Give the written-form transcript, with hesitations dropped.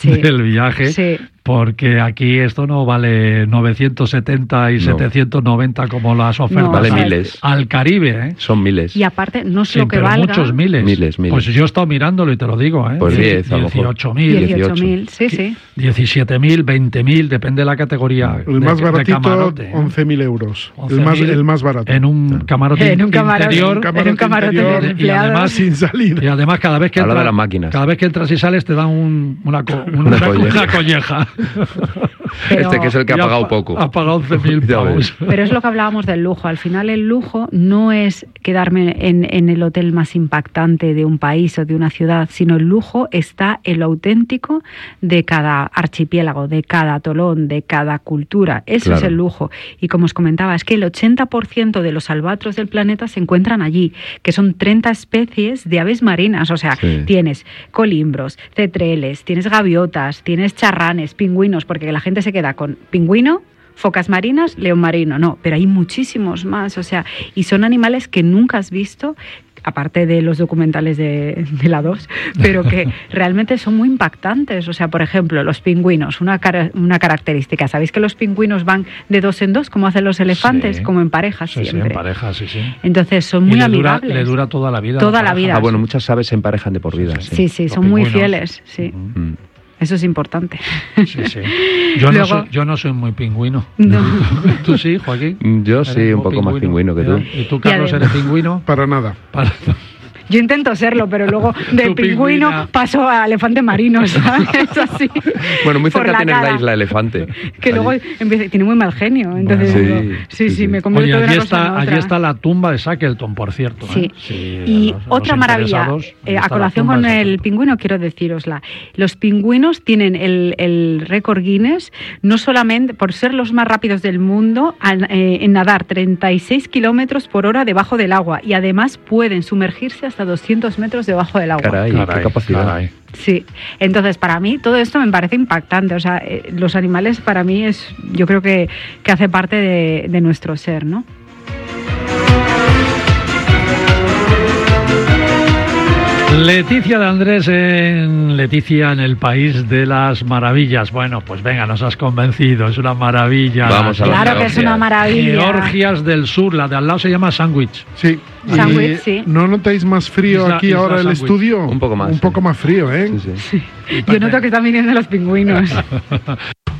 del viaje, porque aquí esto no vale 970 y 790 como las ofertas vale miles. Al Caribe. Son miles. Y aparte, no es lo que valga. Muchos miles. Miles. Pues yo he estado mirándolo y te lo digo. Pues 10, 18.000. 18.000, sí. 17.000, 20.000, depende de la categoría. El más baratito, 11.000 euros. El más barato. En un camarote interior. En un camarote de y además sin salir. Y además cada vez que habla de las máquinas. Cada vez que entras y sales te dan una colleja. Pero, que es el que ha pagado poco. Ha pagado 11.000 pavos. Pero es lo que hablábamos del lujo. Al final el lujo no es quedarme en el hotel más impactante de un país o de una ciudad, sino el lujo está en lo auténtico de cada archipiélago, de cada atolón, de cada cultura. Eso es el lujo. Y como os comentaba, es que el 80% de los albatros del planeta se encuentran allí, que son 30 especies de aves marinas. O sea, tienes colimbros, cetreles, tienes gaviotas, tienes charranes, pingüinos, porque la gente se queda con pingüino, focas marinas, león marino, no, pero hay muchísimos más, o sea, y son animales que nunca has visto, aparte de los documentales de la 2, pero que realmente son muy impactantes. O sea, por ejemplo, los pingüinos, una característica. ¿Sabéis que los pingüinos van de 2 en 2, como hacen los elefantes? Como en parejas siempre. Sí, en parejas, sí. Entonces son muy amigables. Le dura toda la vida. Toda la vida. Bueno, muchas aves se emparejan de por vida. Sí, son muy fieles, sí. Eso es importante. Sí. Yo no soy muy pingüino. No. ¿Tú sí, Joaquín? Yo sí, un poco más pingüino que tú. ¿Y tú, Carlos, eres pingüino? Para nada. Yo intento serlo, pero luego del pingüino paso a elefante marino, ¿sabes? Es así. Bueno, muy cerca tienes la isla Elefante. Que luego tiene muy mal genio. Entonces sí, me convierto de una cosa en otra. Allí está la tumba de Shackleton, por cierto. Sí. Y otra maravilla, a colación con el pingüino, quiero decírosla. Los pingüinos tienen el récord Guinness, no solamente por ser los más rápidos del mundo en nadar 36 kilómetros por hora debajo del agua, y además pueden sumergirse hasta 200 metros debajo del agua. Caray, qué capacidad. Caray. Sí, entonces para mí todo esto me parece impactante. O sea, los animales para mí yo creo que hace parte de nuestro ser, ¿no? Leticia de Andrés Leticia en el País de las Maravillas. Bueno, pues venga, nos has convencido, es una maravilla. Vamos a Claro que es una maravilla. Georgias del Sur, la de al lado se llama Sandwich. Sí. Sí. ¿No notáis más frío aquí ahora el estudio? Un poco más. Un poco más frío, ¿eh? Sí. Yo noto que están viniendo los pingüinos.